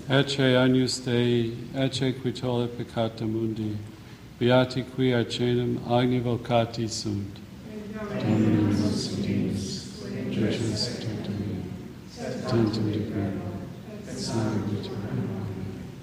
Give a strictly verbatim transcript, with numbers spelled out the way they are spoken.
Ecce agnus Dei, ecce qui tollit peccata mundi, beati qui arcenum agni vocati sunt. Domini nos Deus, Jejus et Tantum de Gloria, et Salve Virgin Maria.